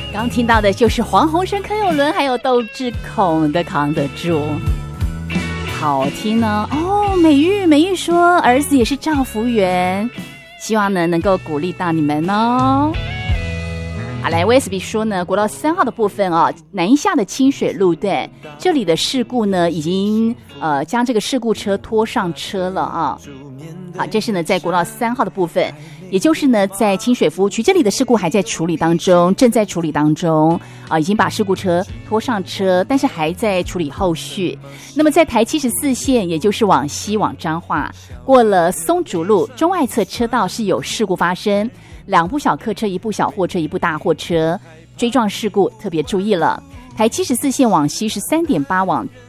刚听到的就是黄鸿升、柯有伦还有窦智孔的《扛得住》，好听呢。哦，美玉说儿子也是照服员，希望呢能够鼓励到你们哦。好，来 VSB 说呢，国道3号的部分哦，南下的清水路段，这里的事故呢已经将这个事故车拖上车了啊。好，这是呢在国道3号的部分，也就是呢在清水服务区，这里的事故还在处理当中，正在处理当中啊，已经把事故车拖上车，但是还在处理后续。那么在台74线，也就是往西往彰化，过了松竹路中外侧车道是有事故发生，2部小客车、1部小货车、1部大货车追撞事故，特别注意了。台74线往西是3.8往